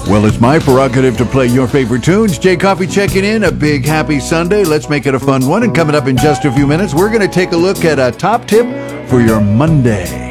Well, it's my prerogative to play your favorite tunes. Jay Coffee checking in. A big happy Sunday. Let's make it a fun one. And coming up in just a few minutes, we're going to take a look at a top tip for your Monday.